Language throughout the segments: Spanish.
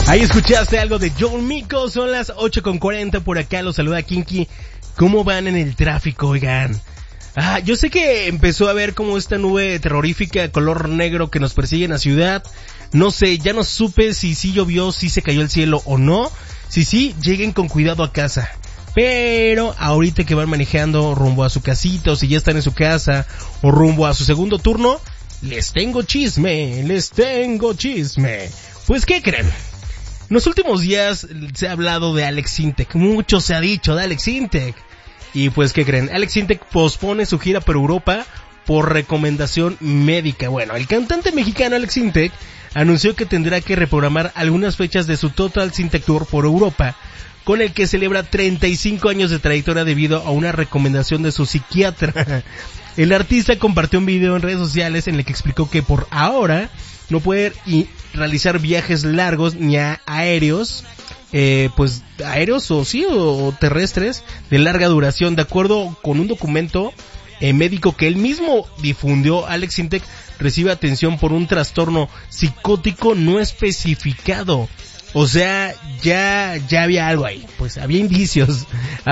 Ahí escuchaste algo de Joel Mico, son las 8:40 por acá, los saluda Kinky. ¿Cómo van en el tráfico, oigan? Yo sé que empezó a ver como esta nube terrorífica color negro que nos persigue en la ciudad. No sé, ya no supe si sí llovió, si se cayó el cielo o no. Si sí, lleguen con cuidado a casa. Pero ahorita que van manejando rumbo a su casita, o si ya están en su casa, o rumbo a su segundo turno, les tengo chisme. Pues, ¿qué creen? En los últimos días se ha hablado de Alex Sintek, mucho se ha dicho de Alex Sintek. Y pues, ¿qué creen? Alex Sintek pospone su gira por Europa por recomendación médica. Bueno, el cantante mexicano Alex Sintek anunció que tendrá que reprogramar algunas fechas de su Total Sintek Tour por Europa, con el que celebra 35 años de trayectoria debido a una recomendación de su psiquiatra. El artista compartió un video en redes sociales en el que explicó que por ahora no puede realizar viajes largos ni aéreos, pues aéreos o terrestres de larga duración. De acuerdo con un documento médico que él mismo difundió, Alex Sintek recibe atención por un trastorno psicótico no especificado. O sea, ya había algo ahí, pues había indicios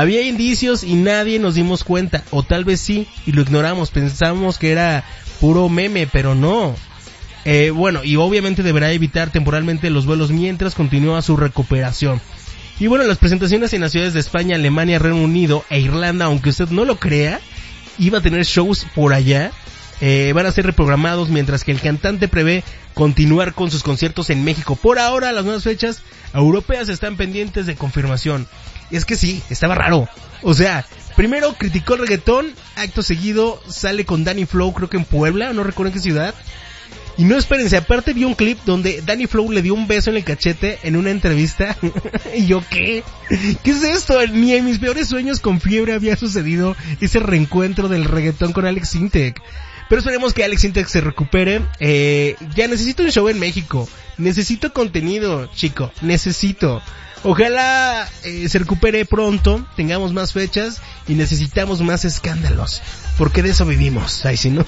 y nadie nos dimos cuenta, o tal vez sí, y lo ignoramos, pensamos que era puro meme, pero no. Bueno, y obviamente deberá evitar temporalmente los vuelos mientras continúa su recuperación. Y bueno, las presentaciones en las ciudades de España, Alemania, Reino Unido e Irlanda, aunque usted no lo crea, iba a tener shows por allá, van a ser reprogramados, mientras que el cantante prevé continuar con sus conciertos en México. Por ahora, las nuevas fechas europeas están pendientes de confirmación. Es que sí, estaba raro. O sea, primero criticó el reggaetón, acto seguido sale con Danny Flow, creo que en Puebla, no recuerdo en qué ciudad. Y no, espérense, aparte vi un clip donde Danny Flow le dio un beso en el cachete en una entrevista. Y yo, ¿qué? ¿Qué es esto? Ni en mis peores sueños con fiebre había sucedido ese reencuentro del reggaetón con Alex Sintek. Pero esperemos que Alex Sintek se recupere. Ya necesito un show en México. Necesito contenido, chico. Necesito. Ojalá se recupere pronto, tengamos más fechas y necesitamos más escándalos, porque de eso vivimos. Ay, si no.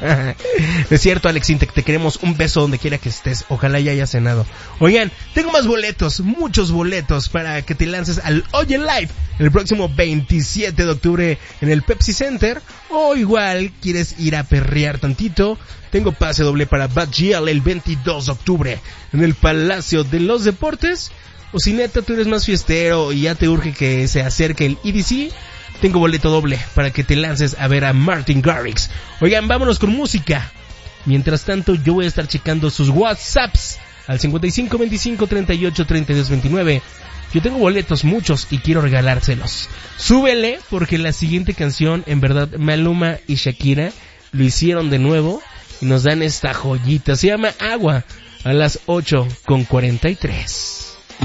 Es cierto, Alex Sintek, te queremos. Un beso donde quiera que estés. Ojalá ya hayas cenado. Oigan, tengo más boletos, muchos boletos para que te lances al Oye Live el próximo 27 de octubre en el Pepsi Center. O igual quieres ir a perrear tantito, tengo pase doble para Bad Gyal el 22 de octubre en el Palacio de los Deportes. O si neta tú eres más fiestero y ya te urge que se acerque el EDC, tengo boleto doble para que te lances a ver a Martin Garrix. Oigan, vámonos con música. Mientras tanto, yo voy a estar checando sus WhatsApps al 55 25 38 32 29. Yo tengo boletos muchos y quiero regalárselos. Súbele, porque la siguiente canción, en verdad, Maluma y Shakira lo hicieron de nuevo y nos dan esta joyita. Se llama Agua, a las 8:43.